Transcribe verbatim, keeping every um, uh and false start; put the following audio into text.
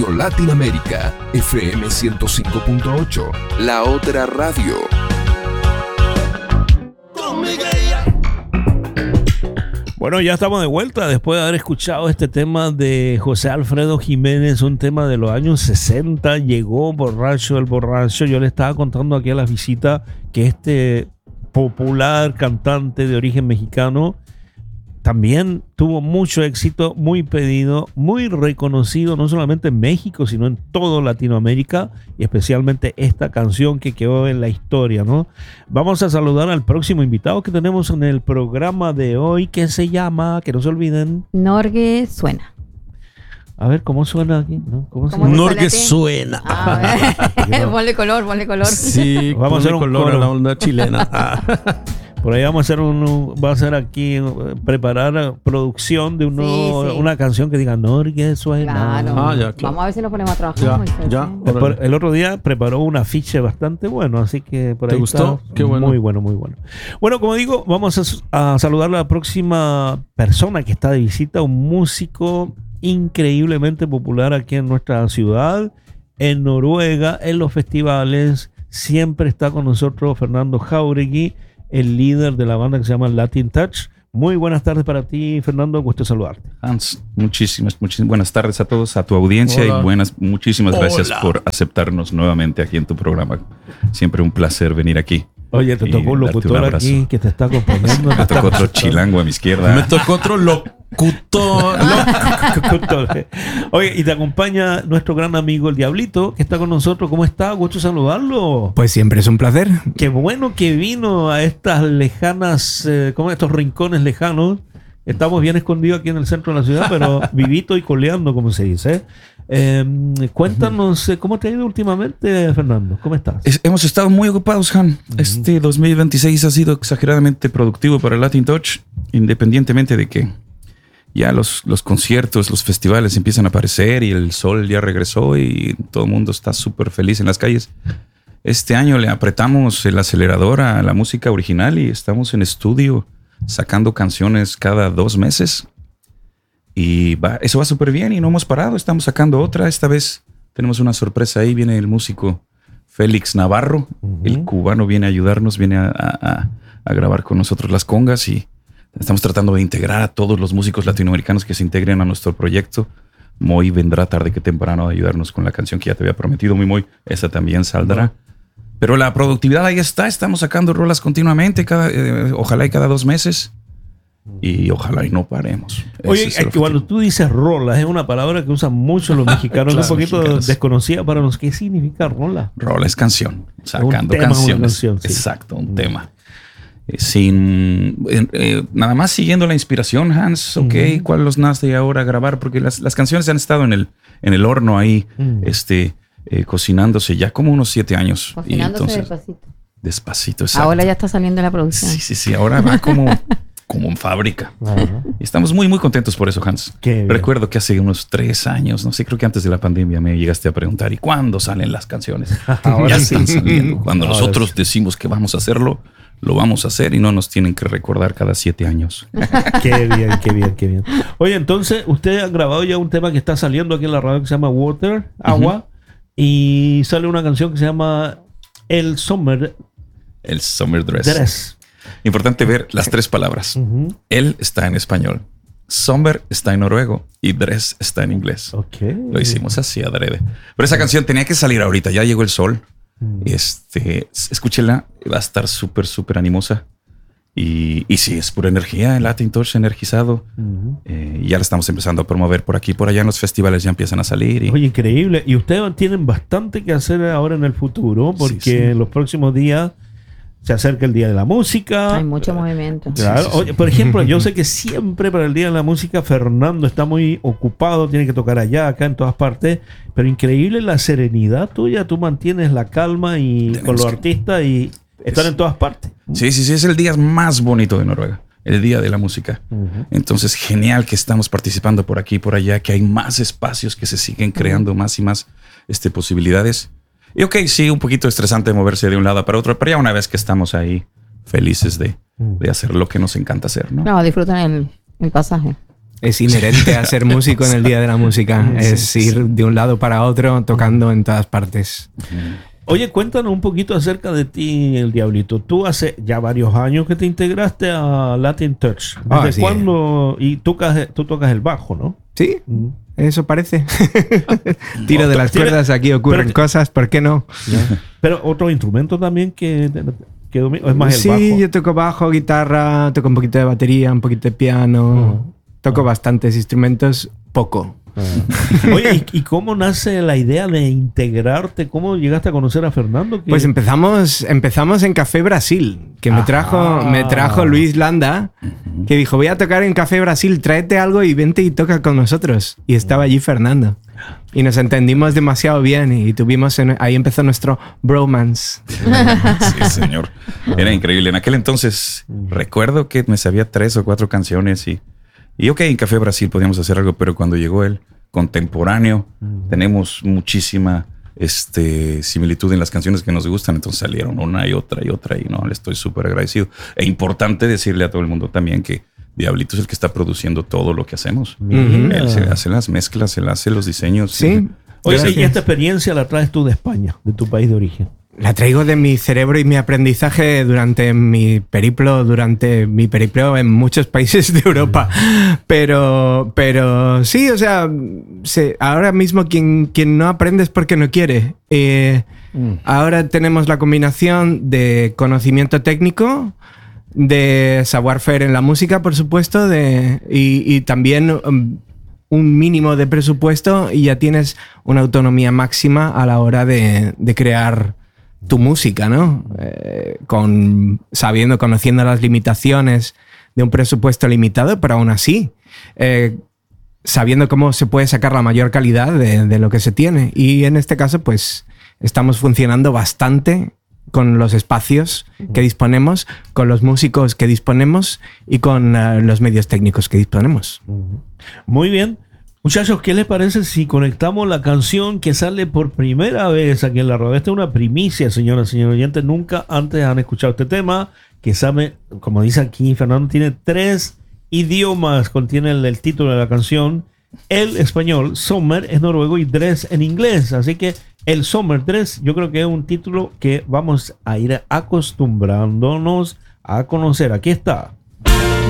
Latinoamérica, F M ciento cinco punto ocho, la otra radio. Bueno, ya estamos de vuelta después de haber escuchado este tema de José Alfredo Jiménez, un tema de los años sesenta. Llegó borracho el borracho. Yo le estaba contando aquí a las visitas que este popular cantante de origen mexicano también tuvo mucho éxito, muy pedido, muy reconocido, no solamente en México, sino en toda Latinoamérica, y especialmente esta canción que quedó en la historia, ¿no? Vamos a saludar al próximo invitado que tenemos en el programa de hoy, que se llama, que no se olviden, Norge Suena. A ver, ¿cómo suena aquí? ¿No? ¿Cómo ¿Cómo se Norge suena. Ah, ponle color, ponle color. Sí, vamos a hacer un color coro. a la onda chilena. Por ahí vamos a hacer un, va a hacer aquí, preparar producción de uno, Sí, sí. una canción que diga Norge suena. Claro. Ah, ya, claro. Vamos a ver si nos ponemos a trabajar. Ya, Moisés, ya. ¿sí? El, por- el otro día preparó un afiche bastante bueno, así que por ¿Te ahí gustó? está. Qué bueno. Muy bueno, muy bueno. Bueno, como digo, vamos a, a saludar a la próxima persona que está de visita, un músico increíblemente popular aquí en nuestra ciudad, en Noruega, en los festivales. Siempre está con nosotros Fernando Jáuregui, el líder de la banda que se llama Latin Touch. Muy buenas tardes para ti, Fernando, gusto saludarte. Hans, muchísimas, muchísimas buenas tardes a todos, a tu audiencia. Hola. Y buenas, muchísimas gracias Hola. por aceptarnos nuevamente aquí en tu programa. Siempre un placer venir aquí. Oye, te Y tocó un darte un locutor abrazo. aquí que te está acompañando. Me tocó otro chilango a mi izquierda. Me tocó otro locutor. Locutor. Oye, y te acompaña nuestro gran amigo el Diablito, que está con nosotros. ¿Cómo está? Gusto saludarlo. Pues siempre es un placer. Qué bueno que vino a estas lejanas, eh, como estos rincones lejanos. Estamos bien escondidos aquí en el centro de la ciudad, pero vivito y coleando, como se dice. Eh, cuéntanos, eh, ¿cómo te ha ido últimamente, Fernando? ¿Cómo estás? Es- hemos estado muy ocupados, Han. Este dos mil veintiséis ha sido exageradamente productivo para Latin Touch, independientemente de que ya los, los conciertos, los festivales empiezan a aparecer y el sol ya regresó y todo el mundo está súper feliz en las calles. Este año le apretamos el acelerador a la música original y estamos en estudio sacando canciones cada dos meses. Y va, eso va súper bien y no hemos parado. Estamos sacando otra. Esta vez tenemos una sorpresa ahí. Viene el músico Félix Navarro. Ujú. El cubano viene a ayudarnos, viene a, a- a grabar con nosotros las congas y estamos tratando de integrar a todos los músicos latinoamericanos que se integren a nuestro proyecto. Moy vendrá tarde que temprano a ayudarnos con la canción que ya te había prometido. Muy, muy. Esa también saldrá. Pero la productividad ahí está. Estamos sacando rolas continuamente. Cada, eh, ojalá y cada dos meses. Y ojalá y no paremos. Oye, Ese es el es que cuando objetivo. tú dices rola, es una palabra que usan mucho los mexicanos, Claro, es un poquito mexicanos. desconocida para los. ¿Qué significa rola? Rola es canción. Sacando tema, una canciones. canción, sí. Exacto, un Mm. tema. Eh, sin eh, eh, nada más siguiendo la inspiración, Hans, ok, Ujú. ¿cuál los nace ahora grabar? Porque las, las canciones han estado en el, en el horno ahí, Mm. este, eh, cocinándose ya como unos siete años. Y Cocinándose entonces, despacito. despacito, exacto. Ahora ya está saliendo la producción. Sí, sí, sí, ahora va como, como en fábrica. Ajá. Y estamos muy, muy contentos por eso, Hans. Qué bien. Recuerdo que hace unos tres años, no sé, creo que antes de la pandemia me llegaste a preguntar, ¿y cuándo salen las canciones? Ahora ya sí. están saliendo. Cuando Ahora nosotros sí. decimos que vamos a hacerlo, lo vamos a hacer y no nos tienen que recordar cada siete años. Qué bien, qué bien, qué bien. Oye, entonces, usted ha grabado ya un tema que está saliendo aquí en la radio que se llama Water, Agua, y sale una canción que se llama El Summer El Summer Dress. Dress. Importante ver las tres palabras. Ujú. Él está en español, Summer está en noruego y Dress está en inglés. Ok. Lo hicimos así adrede. Pero esa canción tenía que salir ahorita. Ya llegó el sol. Mm. Este, escúchela. Va a estar súper, súper animosa. Y, y sí, es pura energía. El Latin Touch energizado. Ujú. Eh, y ya la estamos empezando a promover por aquí, por allá en los festivales. Ya empiezan a salir. Y, Oye, increíble. Y ustedes tienen bastante que hacer ahora en el futuro, porque Sí, sí. en los próximos días se acerca el Día de la Música. Hay mucho movimiento. Claro. Sí, sí, sí. Oye, por ejemplo, yo sé que siempre para el Día de la Música Fernando está muy ocupado, tiene que tocar allá, acá, en todas partes, pero increíble la serenidad tuya, tú mantienes la calma y Tenemos con los que- artistas y están Es- en todas partes. sí, sí, sí. Es el día más bonito de Noruega. El Día de la Música. Ujú. Entonces, genial que estamos participando por aquí y por allá, que hay más espacios que se siguen creando, más y más este, posibilidades. Y ok, sí, un poquito estresante moverse de un lado para otro, pero ya una vez que estamos ahí, felices de, de hacer lo que nos encanta hacer, ¿no? No, disfrutan el, el pasaje. Es inherente a ser músico en el Día de la Música. Es ir de un lado para otro tocando en todas partes. Oye, cuéntanos un poquito acerca de ti, el Diablito. Tú hace ya varios años que te integraste a Latin Touch. ¿Desde Ah, sí. cuándo? Y tú tocas, tú tocas el bajo, ¿no? Sí, Mm. eso parece. Tiro de las Tiene- cuerdas, aquí ocurren pero- cosas, ¿por qué no? Pero otro instrumento también que, que domina- es más el Sí, bajo. yo toco bajo, guitarra, toco un poquito de batería, un poquito de piano. Toco bastantes instrumentos, poco. Ah. Oye, ¿y, y cómo nace la idea de integrarte? ¿Cómo llegaste a conocer a Fernando? Que- Pues empezamos, empezamos en Café Brasil, que me Ajá. trajo, me trajo Luis Landa, que dijo, voy a tocar en Café Brasil, tráete algo y vente y toca con nosotros. Y estaba allí Fernando. Y nos entendimos demasiado bien y tuvimos, en- ahí empezó nuestro bromance. Sí, señor. Era increíble. En aquel entonces recuerdo que me sabía tres o cuatro canciones y, y ok, en Café Brasil podíamos hacer algo, pero cuando llegó él, contemporáneo, tenemos muchísima este, similitud en las canciones que nos gustan, entonces salieron una y otra y otra y no, le estoy súper agradecido. E importante decirle a todo el mundo también que Diablito es el que está produciendo todo lo que hacemos. Mira. Él se hace las mezclas, él hace los diseños. Sí. Oye, Gracias. y esta experiencia la traes tú de España, de tu país de origen. La traigo de mi cerebro y mi aprendizaje durante mi periplo, durante mi periplo en muchos países de Europa. Pero, pero sí, o sea, se- ahora mismo quien, quien no aprende es porque no quiere. Eh, Ahora tenemos la combinación de conocimiento técnico, de savoir-faire en la música, por supuesto, de, y, y también um, un mínimo de presupuesto y ya tienes una autonomía máxima a la hora de, de crear tu música, ¿no? Eh, con, sabiendo, conociendo las limitaciones de un presupuesto limitado, pero aún así, eh, sabiendo cómo se puede sacar la mayor calidad de, de lo que se tiene. Y en este caso, pues, estamos funcionando bastante con los espacios que disponemos, con los músicos que disponemos y con uh, los medios técnicos que disponemos. Muy bien. Muchachos, ¿qué les parece si conectamos la canción que sale por primera vez aquí en la radio? Esta es una primicia, señoras y señores oyentes. Nunca antes han escuchado este tema, que sabe, como dice aquí Fernando, tiene tres idiomas, contiene el, el título de la canción. El español, Sommer, es noruego y Dress en inglés. Así que el Sommer Dress, yo creo que es un título que vamos a ir acostumbrándonos a conocer. Aquí está.